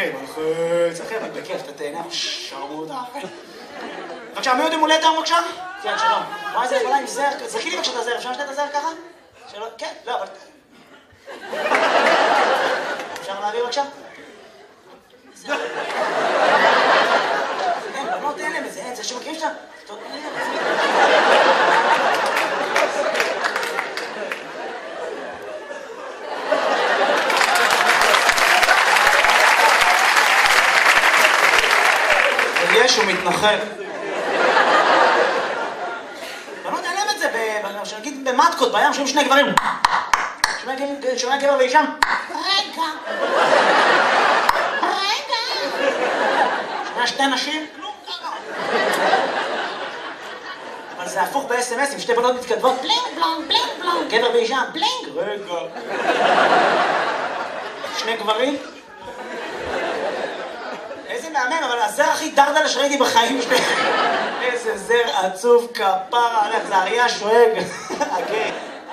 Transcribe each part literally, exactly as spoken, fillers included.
אחי, מלחיץ, אחי, אבל בכיף, אתה תהנה, שרמוטה, אחי. בבקשה, מי עוד יום הולדת היום בבקשה? כן, שלום. מה זה, אולי עם זר, זרקי לי בבקשה את הזר, אפשר לשתת את הזר ככה? שלום, כן, לא, אבל... אפשר להביא בבקשה? אין, בנות אין להם איזה, אין, זה שמכירים שאתה... יש, הוא מתנחל. בנות אין להם את זה, שנגיד במטקות, בים, שומעים שני גברים. שומע גבר ואישה. רגע. רגע. שומע שתי נשים. אבל זה הפוך ב-אס אם אס, עם שתי בנות מתכתבות. בלינג בלונג, בלינג בלונג. גבר ואישה. בלינג. רגע. שני גברים. איזה מהמם, אבל הזר הכי דרדלה שראיתי בחיים שלי. איזה זר עצוב כפרה עליך, זה אריה שואג. אוקיי.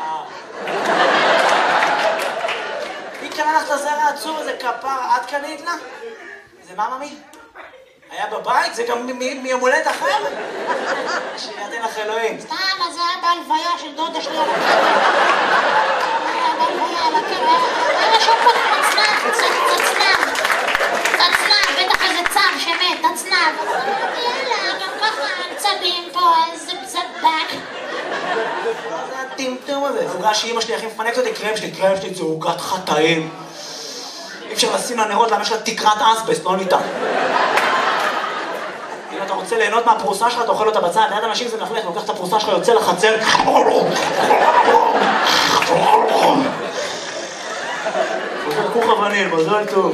מי קנה לך את הזר העצוב הזה כפרה? את קנית לה? זה מה ממי? היה בבית? זה גם מיום הולדת אחר? שידן לך אלוהים. סתם, אז זה היה בהלוויה של דודה שלי. היה בהלוויה על הקרב. היה שם פה תצנב, תצנב. תצנב, בטח איזה צב שמת, תצנב. יאללה, גם ככה צבים פה, איזה בזבק. מה זה הטמטום הזה? עוגה שאמא שלי הכי מפנקת אותי, קרם שלי, קרם שלי זה עוגת חטאים. אי אפשר לשים לה נרות, למה יש לה תקרת אסבסט, לא ניתן. אם אתה רוצה ליהנות מהפרוסה שלך, אתה אוכל אותה בצד, ליד אנשים זה מלכלך, לוקח את הפרוסה שלך, יוצא לחצר. עושה כוך אבנים, מזל טוב.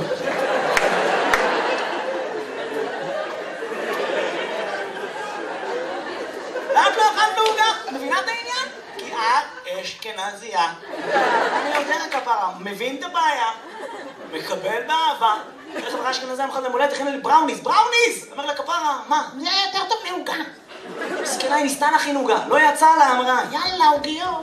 את לא אכלת עוגה? מבינה את העניין? כי את אשכנזייה. אני יודע כפרה, מבין את הבעיה, מקבל באהבה. איך חברה אשכנזייה מחד למולדת, הכינה לי בראוניז, בראוניז! אומר לה כפרה, מה? זה היה יותר טוב מעוגה. מסכנה, היא ניסתה להכין עוגה, לא יצא לה, אמרה. יאללה, עוגיות.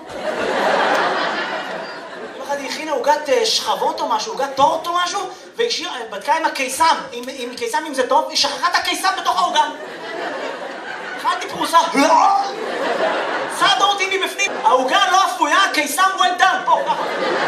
יום אחד היא הכינה עוגת שכבות או משהו, עוגת טורט או משהו, והיא בדקה עם הקיסם, עם קיסם אם זה טוב, היא שכחה את הקיסם בתוך העוגה. אכלתי פרוסה, סע דורטים מבפנים, העוגה לא אפויה, קיסם well done, פה, ככה.